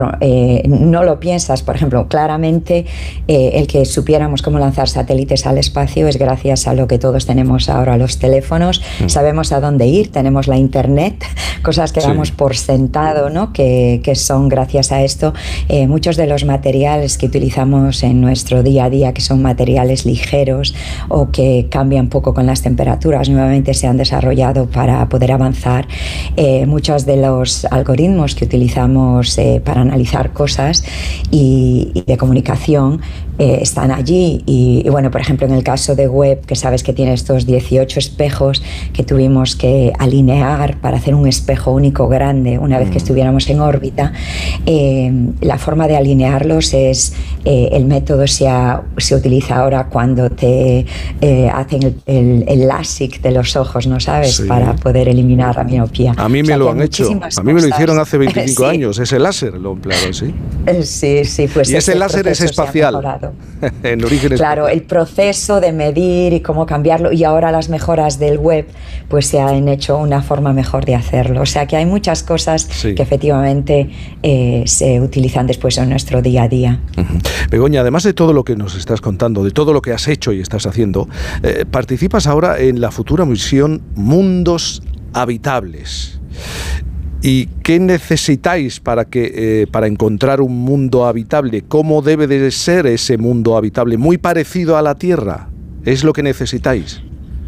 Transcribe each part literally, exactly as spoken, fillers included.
Eh, no lo piensas, por ejemplo, claramente eh, el que supiéramos cómo lanzar satélites al espacio es gracias a lo que todos tenemos ahora, los teléfonos, mm. sabemos a dónde ir, tenemos la internet, cosas que sí. damos por sentado, ¿no? que, que son gracias a esto. Eh, muchos de los materiales que utilizamos en nuestro día a día, que son materiales ligeros o que cambian poco con las temperaturas, nuevamente se han desarrollado para poder avanzar. Eh, muchos de los algoritmos que utilizamos eh, para analizar cosas y, y de comunicación eh, están allí y, y bueno, por ejemplo, en el caso de Webb, que sabes que tiene estos dieciocho espejos que tuvimos que alinear para hacer un espejo único grande una vez que estuviéramos en órbita, eh, la forma de alinearlos es eh, el método se, ha, se utiliza ahora cuando te eh, hacen el, el, el LASIK de los ojos, ¿no sabes? Sí. Para poder eliminar la miopía. A mí me o sea, lo han hecho, a mí me lo hicieron hace veinticinco sí. años, ese láser lo emplearon, ¿sí? Sí, sí, pues y ese láser es espacial. En origen claro, espacial. El proceso de medir y cómo cambiarlo, y ahora las mejoras del web, pues se han hecho una forma mejor de hacerlo. O sea que hay muchas cosas sí. que efectivamente eh, se utilizan después en nuestro día a día. Uh-huh. Begoña, además de todo lo que nos estás contando, de todo lo que has hecho y estás haciendo, eh, participas ahora en la futura misión Mundos Habitables. ¿Y qué necesitáis para que eh, para encontrar un mundo habitable? ¿Cómo debe de ser ese mundo habitable? ¿Muy parecido a la Tierra? ¿Es lo que necesitáis?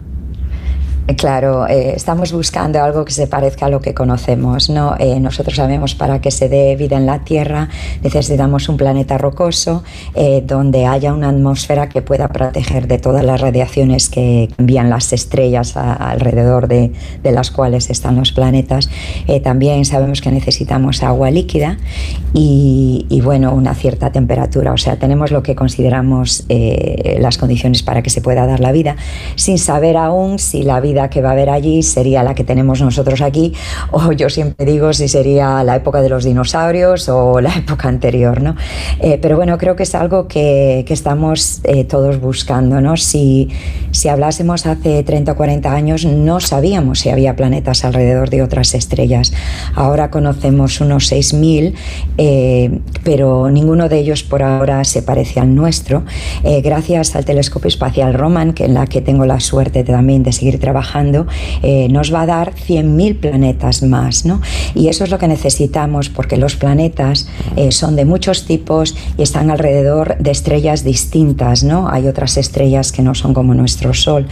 Claro, eh, estamos buscando algo que se parezca a lo que conocemos, ¿no? Eh, nosotros sabemos para que se dé vida en la Tierra necesitamos un planeta rocoso eh, donde haya una atmósfera que pueda proteger de todas las radiaciones que envían las estrellas a, alrededor de, de las cuales están los planetas. Eh, también sabemos que necesitamos agua líquida y, y bueno, una cierta temperatura. O sea, tenemos lo que consideramos eh, las condiciones para que se pueda dar la vida, sin saber aún si la vida que va a haber allí sería la que tenemos nosotros aquí, o yo siempre digo si sería la época de los dinosaurios o la época anterior, ¿no? Eh, pero bueno, creo que es algo que, que estamos eh, todos buscando, ¿no? Si, si hablásemos hace treinta o cuarenta años no sabíamos si había planetas alrededor de otras estrellas. Ahora conocemos unos seis mil, eh, pero ninguno de ellos por ahora se parece al nuestro. Eh, gracias al telescopio espacial Roman, que en la que tengo la suerte también de seguir trabajando, Eh, nos va a dar cien mil planetas más, ¿no? Y eso es lo que necesitamos porque los planetas eh, son de muchos tipos y están alrededor de estrellas distintas, ¿no? Hay otras estrellas que no son como nuestro Sol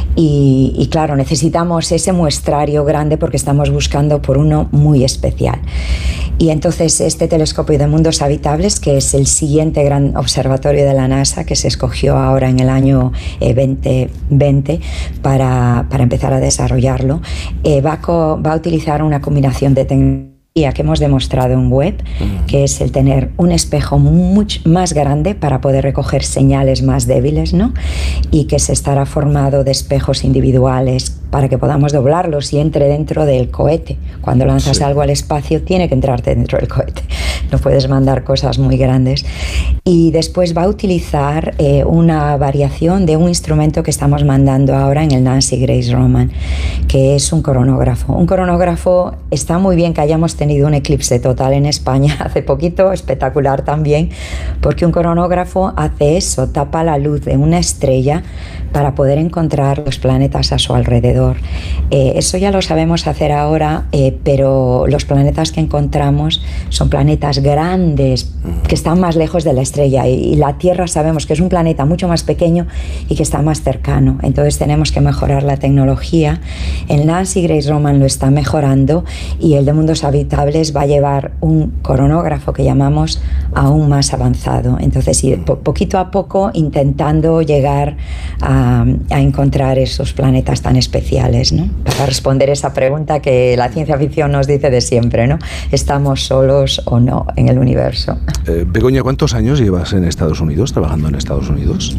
y, y claro, necesitamos ese muestrario grande porque estamos buscando por uno muy especial. Y entonces este telescopio de mundos habitables, que es el siguiente gran observatorio de la NASA que se escogió ahora en el año eh, veinte veinte para, para empezar a desarrollarlo, eh, va, a co- va a utilizar una combinación de tecnología que hemos demostrado en Webb, que es el tener un espejo mucho más grande para poder recoger señales más débiles, ¿no? Y que se estará formado de espejos individuales para que podamos doblarlos y entre dentro del cohete. Cuando lanzas sí. algo al espacio tiene que entrarte dentro del cohete, no puedes mandar cosas muy grandes. Y después va a utilizar eh, una variación de un instrumento que estamos mandando ahora en el Nancy Grace Roman, que es un coronógrafo. Un coronógrafo, está muy bien que hayamos tenido un eclipse total en España hace poquito, espectacular también, porque un coronógrafo hace eso, tapa la luz de una estrella para poder encontrar los planetas a su alrededor. Eh, eso ya lo sabemos hacer ahora, eh, pero los planetas que encontramos son planetas grandes, que están más lejos de la estrella, y, y la Tierra sabemos que es un planeta mucho más pequeño y que está más cercano. Entonces tenemos que mejorar la tecnología. El Nancy Grace Roman lo está mejorando y el de Mundos Habitables va a llevar un coronógrafo que llamamos aún más avanzado. Entonces, ir po- poquito a poco intentando llegar a, a encontrar esos planetas tan especiales, ¿no? Para responder esa pregunta que la ciencia ficción nos dice de siempre, ¿no? ¿Estamos solos o no en el universo? Eh, Begoña, ¿cuántos años llevas en Estados Unidos, trabajando en Estados Unidos?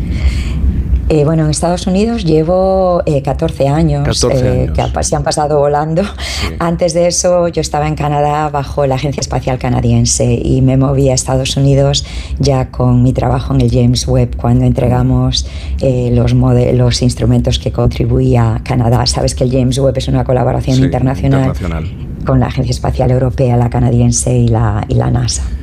Eh, bueno, en Estados Unidos llevo eh, catorce años, catorce años. Eh, que ha, se han pasado volando. Sí. Antes de eso yo estaba en Canadá bajo la Agencia Espacial Canadiense y me moví a Estados Unidos ya con mi trabajo en el James Webb cuando entregamos eh, los, mode- los instrumentos que contribuía a Canadá. Sabes que el James Webb es una colaboración sí, internacional, internacional con la Agencia Espacial Europea, la canadiense y la, y la NASA.